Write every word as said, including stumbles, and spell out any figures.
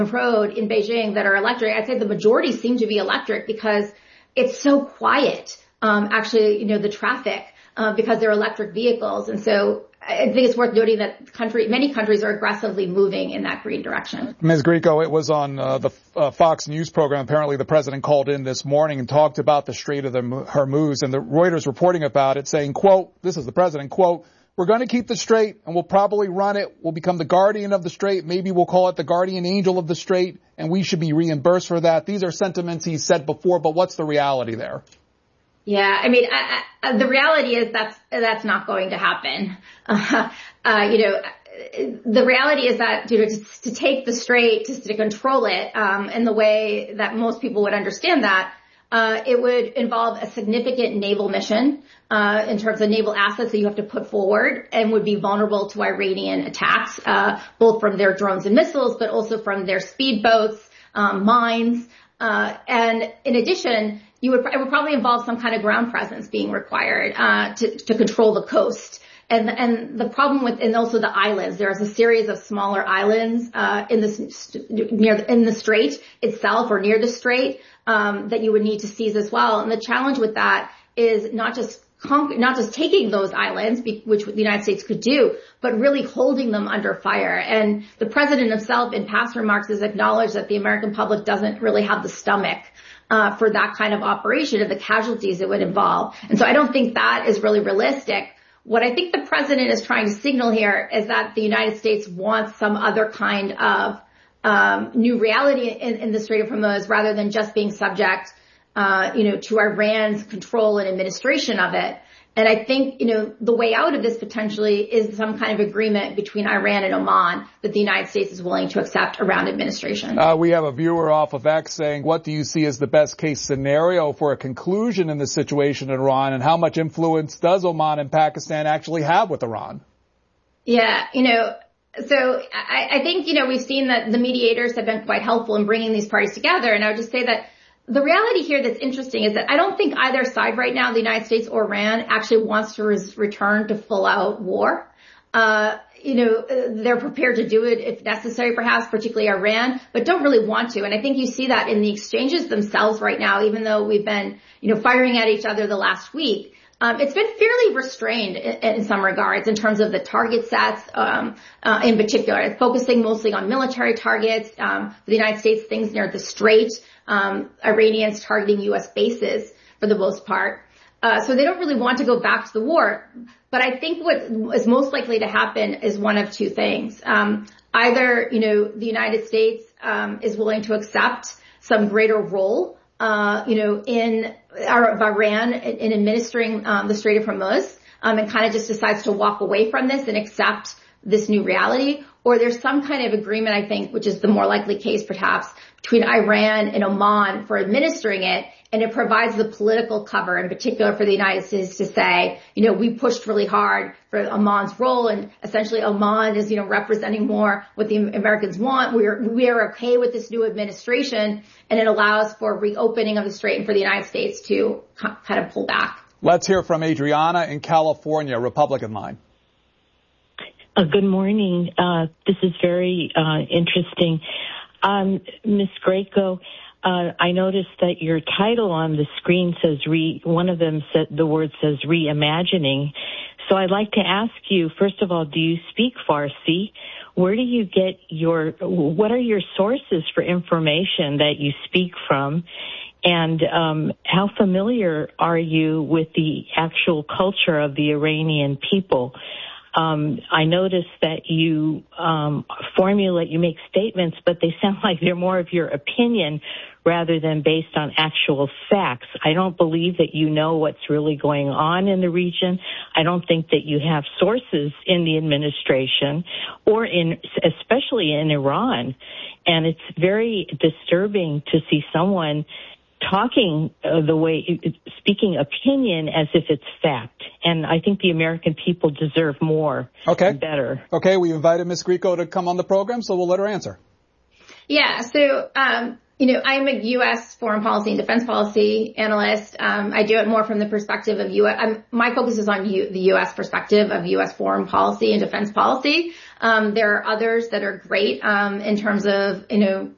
road in Beijing that are electric. I'd say the majority seem to be electric because it's so quiet. Um, actually, you know, the traffic, uh, because they're electric vehicles. And so I think it's worth noting that country, many countries are aggressively moving in that green direction. Miz Grieco, it was on uh, the uh, Fox News program. Apparently the president called in this morning and talked about the Strait of the Hormuz, and the Reuters reporting about it saying, quote, this is the president, quote, we're going to keep the strait and we'll probably run it. We'll become the guardian of the strait. Maybe we'll call it the guardian angel of the strait, and we should be reimbursed for that. These are sentiments he's said before, but what's the reality there? Yeah, I mean, I, I, the reality is that's that's not going to happen. Uh, uh, you know, the reality is that, you know, to, to take the strait, to, to control it, um, in the way that most people would understand that, uh, it would involve a significant naval mission, uh, in terms of naval assets that you have to put forward, and would be vulnerable to Iranian attacks, uh, both from their drones and missiles, but also from their speedboats, um, mines, uh, and in addition, you would, it would probably involve some kind of ground presence being required, uh, to, to control the coast. And, and the problem with, and also the islands, there's a series of smaller islands, uh, in this, near, in the strait itself or near the strait, um, that you would need to seize as well. And the challenge with that is not just conquer, not just taking those islands, which the United States could do, but really holding them under fire. And the president himself in past remarks has acknowledged that the American public doesn't really have the stomach Uh, for that kind of operation and the casualties it would involve. And so I don't think that is really realistic. What I think the president is trying to signal here is that the United States wants some other kind of um, new reality in, in the Strait of Hormuz rather than just being subject, uh, you know, to Iran's control and administration of it. And I think, you know, the way out of this potentially is some kind of agreement between Iran and Oman that the United States is willing to accept around administration. Uh, we have a viewer off of X saying, what do you see as the best case scenario for a conclusion in this situation in Iran, and how much influence does Oman and Pakistan actually have with Iran? Yeah, you know, so I, I think, you know, we've seen that the mediators have been quite helpful in bringing these parties together. And I would just say that the reality here that's interesting is that I don't think either side right now, the United States or Iran, actually wants to res- return to full-out war. Uh, you know, they're prepared to do it if necessary, perhaps, particularly Iran, but don't really want to. And I think you see that in the exchanges themselves right now, even though we've been, you know, firing at each other the last week. Um, it's been fairly restrained in, in some regards in terms of the target sets, um, uh, in particular. It's focusing mostly on military targets, um, for the United States, things near the Strait, um, Iranians targeting U S bases for the most part. Uh, so they don't really want to go back to the war. But I think what is most likely to happen is one of two things. Um, either, you know, the United States, um, is willing to accept some greater role, uh, you know, in, or of Iran in, in administering, um, the Strait of Hormuz, um, and kind of just decides to walk away from this and accept this new reality. Or there's some kind of agreement, I think, which is the more likely case perhaps, between Iran and Oman for administering it, and it provides the political cover, in particular for the United States, to say, you know, we pushed really hard for Oman's role, and essentially Oman is, you know, representing more what the Americans want. We're, we are okay with this new administration, and it allows for reopening of the strait and for the United States to kind of pull back. Let's hear from Adriana in California, Republican line. Uh, good morning. Uh, this is very uh, interesting. Um, Miz Grieco, uh, I noticed that your title on the screen says re, one of them said, the word says reimagining. So I'd like to ask you, first of all, do you speak Farsi? Where do you get your, what are your sources for information that you speak from? And um, how familiar are you with the actual culture of the Iranian people? Um, I noticed that you um, formulate, you make statements, but they sound like they're more of your opinion rather than based on actual facts. I don't believe that you know what's really going on in the region. I don't think that you have sources in the administration or in, especially in Iran. And it's very disturbing to see someone talking uh, the way, speaking opinion as if it's fact. And I think the American people deserve more okay. and better. Okay, we invited Miz Grieco to come on the program, so we'll let her answer. Yeah, so, um, you know, I'm a U S foreign policy and defense policy analyst. Um, I do it more from the perspective of U S. I'm, my focus is on U, the U S perspective of U S foreign policy and defense policy. Um, there are others that are great, um, in terms of, you know,